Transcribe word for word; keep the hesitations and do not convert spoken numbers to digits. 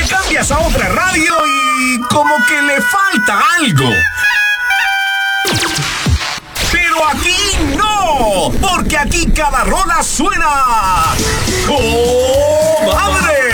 Te cambias a otra radio y como que le falta algo. Pero aquí no, porque aquí cada rola suena ¡oh, madre!